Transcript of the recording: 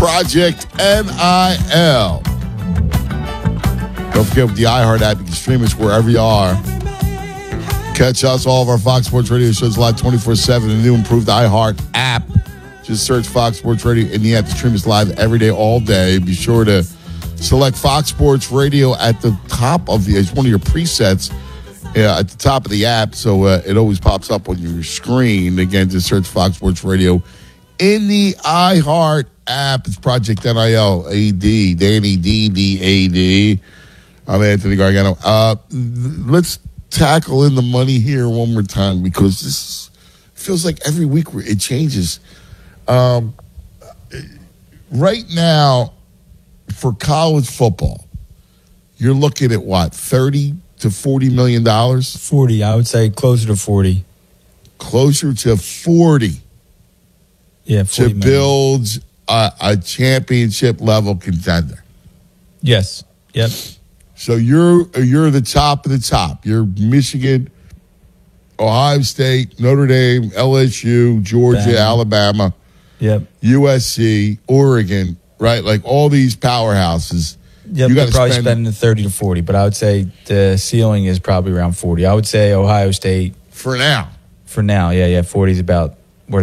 Project NIL. Don't forget, with the iHeart app, you can stream us wherever you are. Catch us, all of our Fox Sports Radio shows live 24/7. The new improved iHeart app. Just search Fox Sports Radio in the app to stream us live every day, all day. Be sure to select Fox Sports Radio at the top of it's one of your presets at the top of the app, so it always pops up on your screen. Again, just search Fox Sports Radio in the iHeart app. It's Project NIL AD, Danny D. I'm Anthony Gargano. Let's tackle in the money here one more time, because this feels like every week it changes. Right now, for college football, you're looking at what, $30 to $40 million? 40, I would say closer to 40. Closer to 40. Yeah, 40 to build a championship level contender. Yes. Yep. So you're the top of the top. You're Michigan, Ohio State, Notre Dame, LSU, Georgia, Alabama, USC, Oregon, right? Like all these powerhouses. Yep, you got to probably spend the 30 to 40, but I would say the ceiling is probably around 40. I would say Ohio State for now. For now, yeah, 40 is about